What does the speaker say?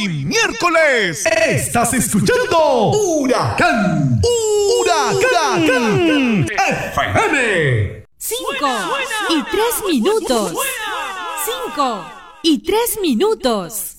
hoy miércoles estás escuchando Huracán FM. 5 y 3 minutos. 5 y 3 minutos.